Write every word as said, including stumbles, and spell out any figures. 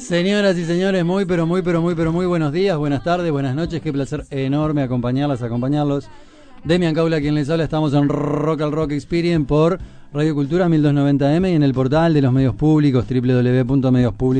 Señoras y señores, muy pero muy pero muy pero muy buenos días, buenas tardes, buenas noches, qué placer enorme acompañarlas, acompañarlos. Demian Caula, quien les habla, estamos en Rock al Rock Experience por Radio Cultura mil doscientos noventa eme y en el portal de los medios públicos, doble u doble u doble u punto medios públicos